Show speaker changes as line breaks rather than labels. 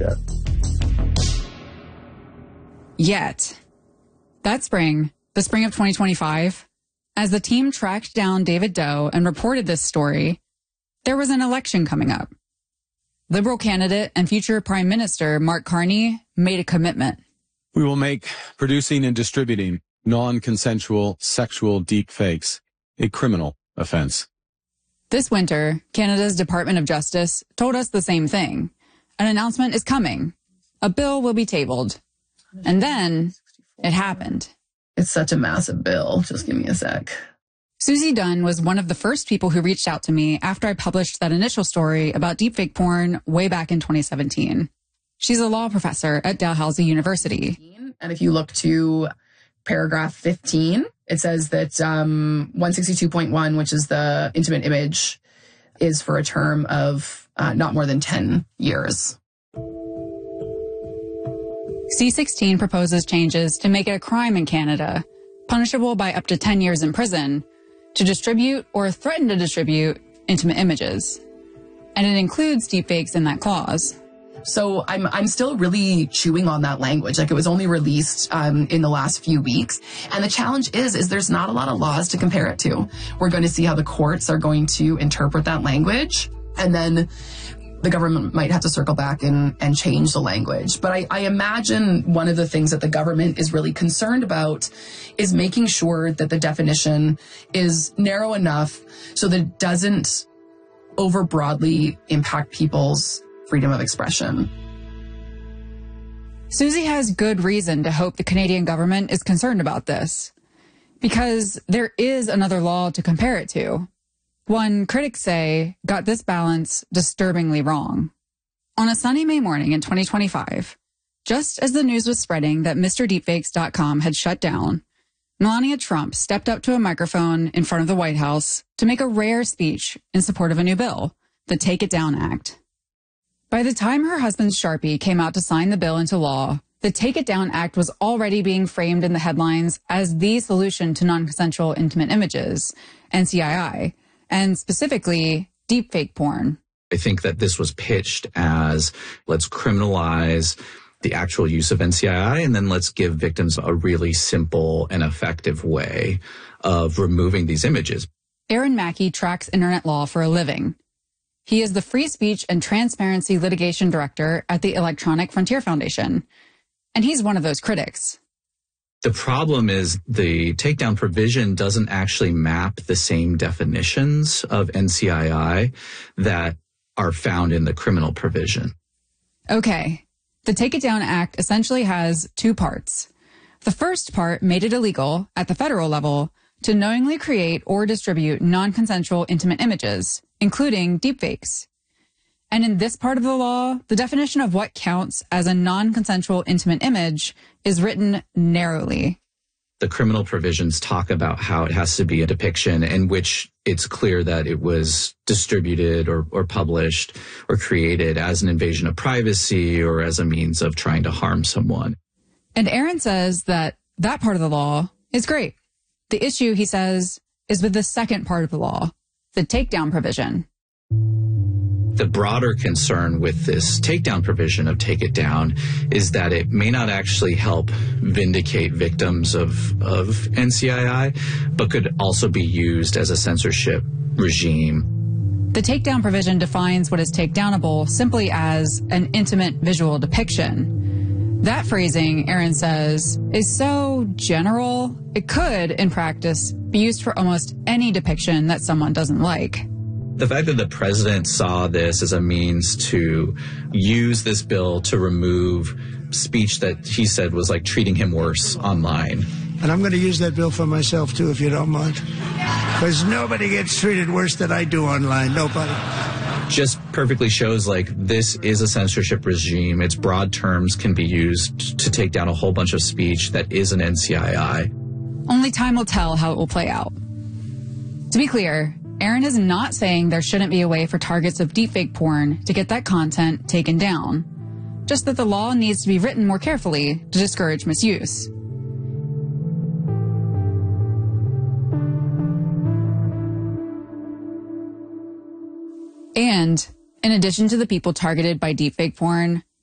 yet.
Yet. That spring, the spring of 2025, as the team tracked down David Doe and reported this story, there was an election coming up. Liberal candidate and future Prime Minister Mark Carney made a commitment.
We will make producing and distributing non-consensual sexual deepfakes a criminal offense.
This winter, Canada's Department of Justice told us the same thing. An announcement is coming. A bill will be tabled. And then it happened.
It's such a massive bill. Just give me a sec.
Susie Dunn was one of the first people who reached out to me after I published that initial story about deepfake porn way back in 2017. She's a law professor at Dalhousie University.
And if you look to paragraph 15, it says that 162.1, which is the intimate image, is for a term of not more than 10 years.
C-16 proposes changes to make it a crime in Canada, punishable by up to 10 years in prison, to distribute or threaten to distribute intimate images. And it includes deepfakes in that clause.
So I'm still really chewing on that language. Like, it was only released in the last few weeks. And the challenge is there's not a lot of laws to compare it to. We're going to see how the courts are going to interpret that language. And then the government might have to circle back and change the language. But I imagine one of the things that the government is really concerned about is making sure that the definition is narrow enough so that it doesn't over broadly impact people's freedom of expression.
Susie has good reason to hope the Canadian government is concerned about this, because there is another law to compare it to. One, critics say, got this balance disturbingly wrong. On a sunny May morning in 2025, just as the news was spreading that MrDeepfakes.com had shut down, Melania Trump stepped up to a microphone in front of the White House to make a rare speech in support of a new bill, the Take It Down Act. By the time her husband's Sharpie came out to sign the bill into law, the Take It Down Act was already being framed in the headlines as the solution to non-consensual intimate images, NCII, and specifically deepfake porn.
I think that this was pitched as, let's criminalize the actual use of NCII, and then let's give victims a really simple and effective way of removing these images.
Aaron Mackey tracks internet law for a living. He is the Free Speech and Transparency Litigation Director at the Electronic Frontier Foundation, and he's one of those critics.
The problem is the takedown provision doesn't actually map the same definitions of NCII that are found in the criminal provision.
Okay. The Take It Down Act essentially has two parts. The first part made it illegal at the federal level to knowingly create or distribute non-consensual intimate images, including deepfakes. And in this part of the law, the definition of what counts as a non-consensual intimate image is written narrowly.
The criminal provisions talk about how it has to be a depiction in which it's clear that it was distributed or published or created as an invasion of privacy or as a means of trying to harm someone.
And Aaron says that that part of the law is great. The issue, he says, is with the second part of the law, the takedown provision.
The broader concern with this takedown provision of Take It Down is that it may not actually help vindicate victims of NCII, but could also be used as a censorship regime.
The takedown provision defines what is takedownable simply as an intimate visual depiction. That phrasing, Aaron says, is so general, it could, in practice, be used for almost any depiction that someone doesn't like.
The fact that the president saw this as a means to use this bill to remove speech that he said was like treating him worse online.
And I'm going to use that bill for myself, too, if you don't mind. Because nobody gets treated worse than I do online. Nobody.
Just perfectly shows like this is a censorship regime. Its broad terms can be used to take down a whole bunch of speech that is an NCII.
Only time will tell how it will play out. To be clear, Aaron is not saying there shouldn't be a way for targets of deepfake porn to get that content taken down. Just that the law needs to be written more carefully to discourage misuse. And, in addition to the people targeted by deepfake porn,